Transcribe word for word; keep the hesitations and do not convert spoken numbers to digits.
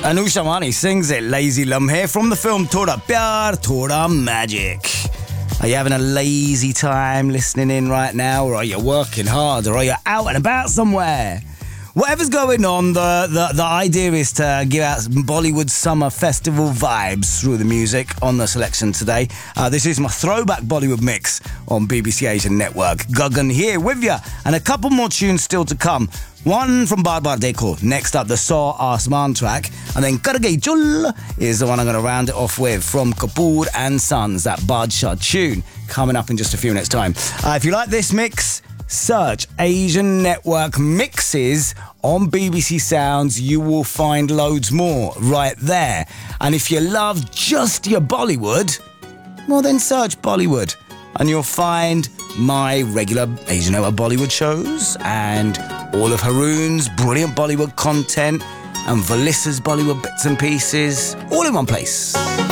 Anusha Mani sings it. Lazy Lamhe from the film Thoda Pyar, Thoda Magic. Are you having a lazy time listening in right now, or are you working hard, or are you out and about somewhere? Whatever's going on, the, the, the idea is to give out Bollywood summer festival vibes through the music on the selection today. Uh, this is my throwback Bollywood mix on B B C Asian Network. Gagan here with you, and a couple more tunes still to come. One from Baar Baar Dekho, next up the Saw Asman track, and then Kar Gayi Chul is the one I'm going to round it off with from Kapoor and Sons, that Badshah tune, coming up in just a few minutes' time. Uh, if you like this mix, search Asian Network Mixes on B B C Sounds. You will find loads more right there. And if you love just your Bollywood, well then search Bollywood and you'll find my regular Asian Network Bollywood shows and all of Haroon's brilliant Bollywood content and Valissa's Bollywood bits and pieces all in one place.